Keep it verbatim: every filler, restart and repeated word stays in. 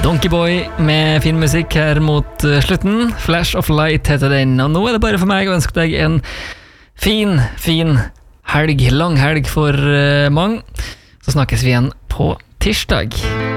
Donkeyboy med fin musikk her mot slutten. Flash of Light heter den, og nå er det bare for meg å ønske deg en fin, fin helg, lang helg for mange. Så snakkes vi igjen på tirsdag.